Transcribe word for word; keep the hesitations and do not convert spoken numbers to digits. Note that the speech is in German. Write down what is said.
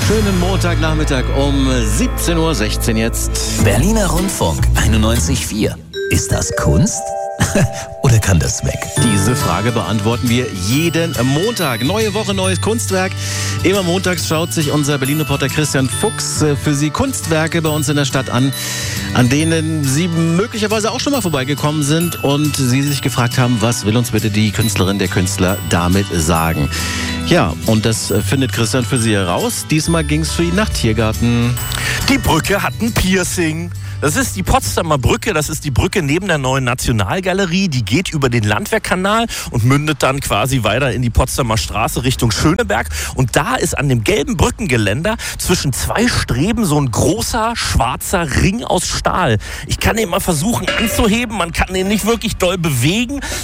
Schönen Montagnachmittag um siebzehn Uhr sechzehn jetzt. Berliner Rundfunk einundneunzig Komma vier. Ist das Kunst? Oder kann das weg? Diese Frage beantworten wir jeden Montag. Neue Woche, neues Kunstwerk. Immer montags schaut sich unser Berlin-Reporter Christian Fuchs für Sie Kunstwerke bei uns in der Stadt an, an denen Sie möglicherweise auch schon mal vorbeigekommen sind und Sie sich gefragt haben, was will uns bitte die Künstlerin, der Künstler damit sagen? Ja, und das findet Christian für Sie heraus. Diesmal ging es für ihn nach Tiergarten. Die Brücke hat ein Piercing. Das ist die Potsdamer Brücke, das ist die Brücke neben der neuen Nationalgalerie. Die geht über den Landwehrkanal und mündet dann quasi weiter in die Potsdamer Straße Richtung Schöneberg. Und da ist an dem gelben Brückengeländer zwischen zwei Streben so ein großer, schwarzer Ring aus Stahl. Ich kann den mal versuchen anzuheben, man kann den nicht wirklich doll bewegen.